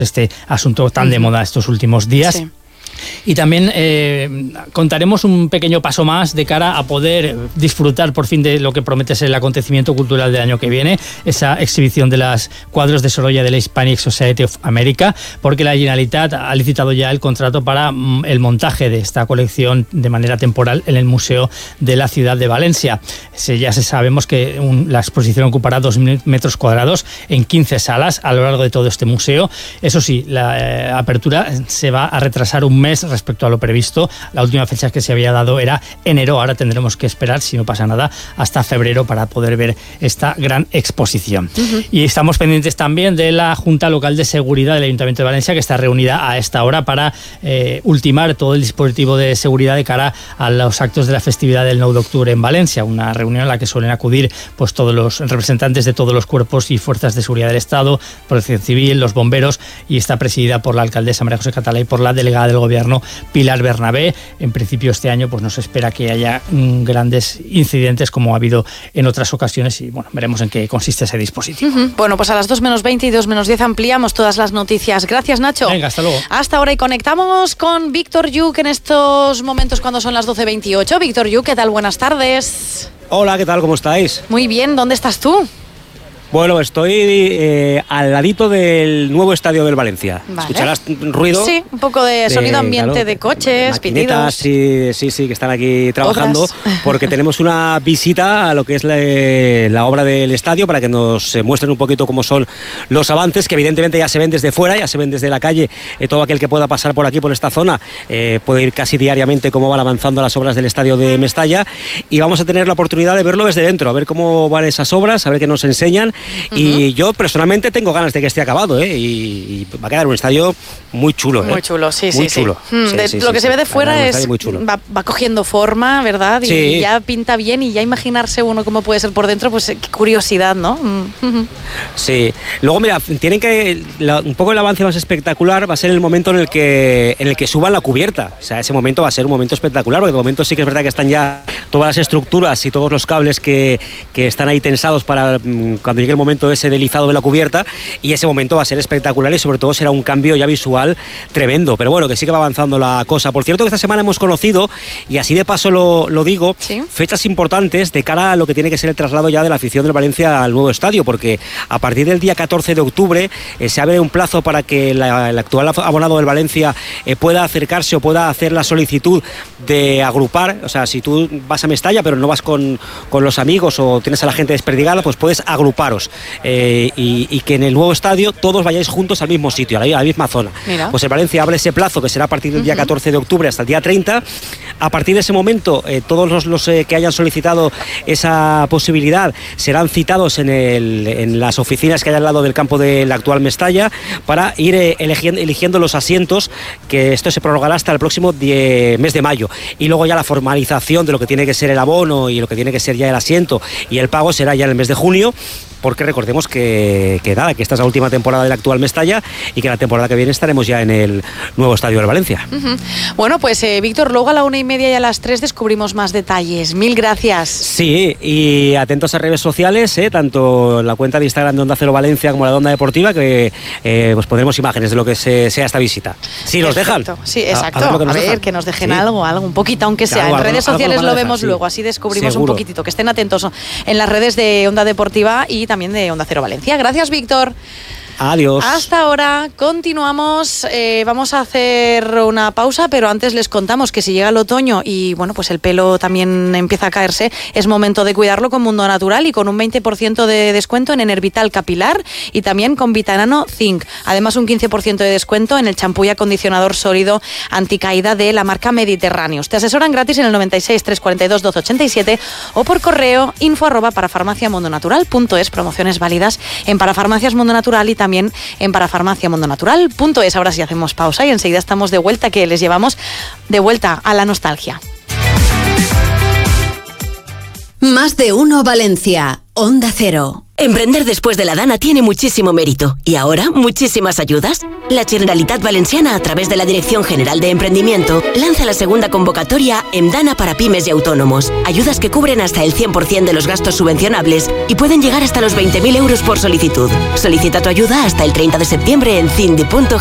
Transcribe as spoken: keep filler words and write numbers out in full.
este asunto tan de moda estos últimos días. Sí. Y también eh, contaremos un pequeño paso más de cara a poder disfrutar por fin de lo que promete ser el acontecimiento cultural del año que viene, esa exhibición de los cuadros de Sorolla de la Hispanic Society of America, porque la Generalitat ha licitado ya el contrato para mm, el montaje de esta colección de manera temporal en el Museo de la Ciudad de Valencia. Se, ya se sabemos que un, la exposición ocupará dos mil metros cuadrados en quince salas a lo largo de todo este museo. Eso sí, la eh, apertura se va a retrasar un mes respecto a lo previsto. La última fecha que se había dado era enero, ahora tendremos que esperar, si no pasa nada, hasta febrero para poder ver esta gran exposición. Uh-huh. Y estamos pendientes también de la Junta Local de Seguridad del Ayuntamiento de Valencia, que está reunida a esta hora para eh, ultimar todo el dispositivo de seguridad de cara a los actos de la festividad del nueve de octubre en Valencia, una reunión a la que suelen acudir pues todos los representantes de todos los cuerpos y fuerzas de seguridad del Estado, Protección Civil, los bomberos, y está presidida por la alcaldesa María José Catalá y por la delegada del Gobierno Pilar Bernabé. En principio este año pues no se espera que haya mm, grandes incidentes como ha habido en otras ocasiones y bueno, veremos en qué consiste ese dispositivo. Uh-huh. Bueno, pues a las dos menos veinte y dos menos diez ampliamos todas las noticias. Gracias, Nacho. Venga, hasta luego. Hasta ahora y conectamos con Víctor Yu en estos momentos cuando son las doce veintiocho. Víctor Yu, ¿qué tal? Buenas tardes. Hola, ¿qué tal? ¿Cómo estáis? Muy bien, ¿dónde estás tú? Bueno, estoy eh, al ladito del nuevo estadio del Valencia. Vale. ¿Escucharás ruido? Sí, un poco de sonido de, ambiente claro, de coches, pitidos. Sí, sí, sí, que están aquí trabajando. Otras. Porque tenemos una visita a lo que es la, la obra del estadio para que nos muestren un poquito cómo son los avances, que evidentemente ya se ven desde fuera, ya se ven desde la calle. Eh, todo aquel que pueda pasar por aquí, por esta zona, eh, puede ir casi diariamente cómo van avanzando las obras del estadio de Mestalla. Y vamos a tener la oportunidad de verlo desde dentro, a ver cómo van esas obras, a ver qué nos enseñan. Uh-huh. Y yo personalmente tengo ganas de que esté acabado, ¿eh? y, y va a quedar un estadio muy chulo. ¿eh? Muy chulo, sí, muy sí. chulo. sí. Mm, sí, de, sí lo sí, que sí, se ve de sí. fuera es va, va cogiendo forma, ¿verdad? Y sí. ya pinta bien y ya imaginarse uno cómo puede ser por dentro, pues qué curiosidad, ¿no? Mm. Sí. Luego, mira, tienen que la, un poco el avance más espectacular va a ser el momento en el que en el que suban la cubierta. O sea, ese momento va a ser un momento espectacular, porque de momento sí que es verdad que están ya todas las estructuras y todos los cables que, que están ahí tensados para cuando llegue el momento ese deslizado de la cubierta. Y ese momento va a ser espectacular y sobre todo será un cambio ya visual tremendo, pero bueno, que sí que va avanzando la cosa. Por cierto, que esta semana hemos conocido, y así de paso lo, lo digo, ¿sí? Fechas importantes de cara a lo que tiene que ser el traslado ya de la afición del Valencia al nuevo estadio, porque a partir del día catorce de octubre eh, se abre un plazo para que la, el actual abonado del Valencia eh, pueda acercarse o pueda hacer la solicitud de agrupar. O sea, si tú vas a Mestalla pero no vas con, con los amigos o tienes a la gente desperdigada, pues puedes agruparos eh, y, y que en el nuevo estadio todos vayáis juntos al mismo sitio, a la, a la misma zona. Mira. Pues el Valencia abre ese plazo que será a partir del día catorce de octubre hasta el día treinta. A partir de ese momento eh, todos los, los eh, que hayan solicitado esa posibilidad serán citados en, el, en las oficinas que hay al lado del campo del actual Mestalla para ir eh, eligiendo, eligiendo los asientos, que esto se prorrogará hasta el próximo die, mes de mayo, y luego ya la formalización de lo que tiene que ser el abono y lo que tiene que ser ya el asiento y el pago será ya en el mes de junio, porque recordemos que, que nada, que esta es la última temporada del actual Mestalla y que la temporada que viene estaremos ya en el nuevo estadio del Valencia. Uh-huh. Bueno, pues eh, Víctor, luego a la una y media y a las tres descubrimos más detalles. Mil gracias. Sí, y atentos a redes sociales, eh, tanto la cuenta de Instagram de Onda Cero Valencia como la de Onda Deportiva, que eh, pues pondremos imágenes de lo que se, sea esta visita. Si nos dejan. Sí, exacto. A, a ver, que nos, a ver que nos dejen sí. algo, algo, un poquito, aunque sea. Claro, en redes algo, sociales algo lo vemos dejar, luego, sí. Así descubrimos Seguro. un poquitito. Que estén atentos en las redes de Onda Deportiva y también de Onda Cero Valencia. Gracias, Víctor. Adiós. Hasta ahora continuamos, eh, vamos a hacer una pausa, pero antes les contamos que si llega el otoño y bueno, pues el pelo también empieza a caerse, es momento de cuidarlo con Mundo Natural y con un veinte por ciento de descuento en Enervital Capilar y también con Vitanano Zinc. Además, un quince por ciento de descuento en el champú y acondicionador sólido anticaída de la marca Mediterráneos. Te asesoran gratis en el noventa y seis, trescientos cuarenta y dos, doce ochenta y siete o por correo info arroba parafarmaciamundonatural punto es. Promociones válidas en Parafarmacias Mundo Natural y también en parafarmaciamundonatural punto es. Ahora sí hacemos pausa y enseguida estamos de vuelta, que les llevamos de vuelta a la nostalgia. Más de uno Valencia. Onda Cero. Emprender después de la Dana tiene muchísimo mérito. ¿Y ahora muchísimas ayudas? La Generalitat Valenciana, a través de la Dirección General de Emprendimiento, lanza la segunda convocatoria EMDANA para pymes y autónomos. Ayudas que cubren hasta el cien por ciento de los gastos subvencionables y pueden llegar hasta los veinte mil euros por solicitud. Solicita tu ayuda hasta el treinta de septiembre en cindi punto